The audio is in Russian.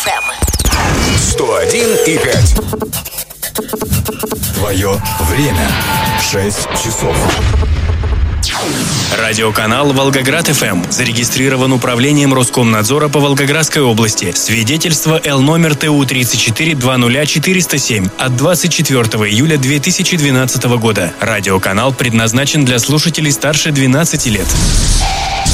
FM. 101,5. Твое время. 6 часов. Радиоканал «Волгоград-ФМ» зарегистрирован Управлением Роскомнадзора по Волгоградской области. Свидетельство Л номер ТУ-34-20407 от 24 июля 2012 года. Радиоканал предназначен для слушателей старше 12 лет.